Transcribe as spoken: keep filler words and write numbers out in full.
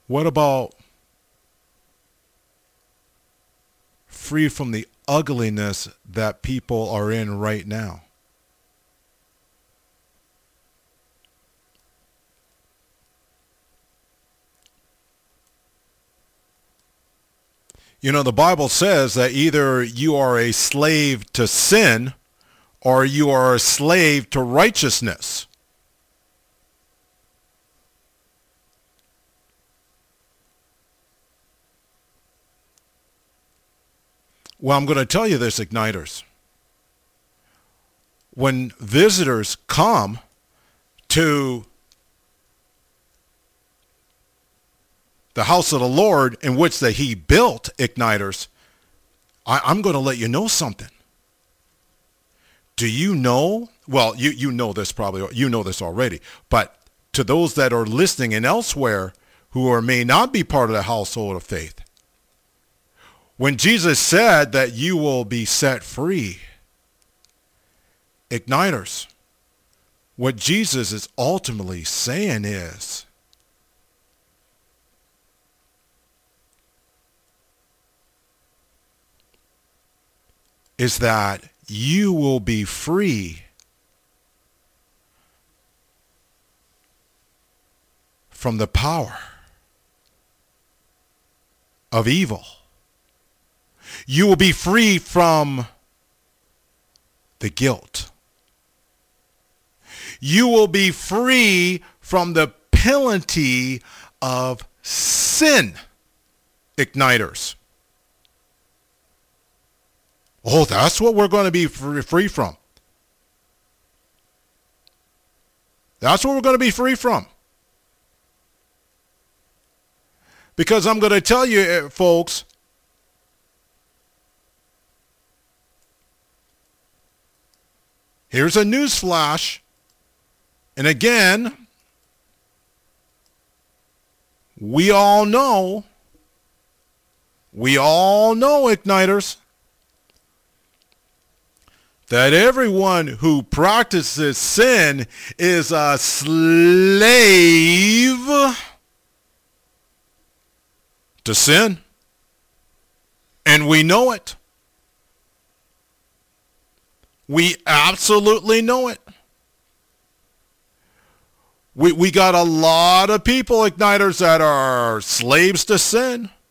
What about free from the ugliness that people are in right now? You know, the Bible says that either you are a slave to sin or you are a slave to righteousness. Well, I'm going to tell you this, Igniters. When visitors come to the house of the Lord in which that he built, Igniters, I, I'm going to let you know something. Do you know? Well, you, you know this probably. You know this already. But to those that are listening and elsewhere who are, may not be part of the household of faith, when Jesus said that you will be set free, Igniters, what Jesus is ultimately saying is, is that you will be free from the power of evil. You will be free from the guilt. You will be free from the penalty of sin, Igniters. Oh, that's what we're going to be free from. That's what we're going to be free from. Because I'm going to tell you, folks, here's a news flash. And again, we all know, we all know, Igniters, that everyone who practices sin is a slave to sin. And we know it. We absolutely know it. We, we got a lot of people, Igniters, that are slaves to sin.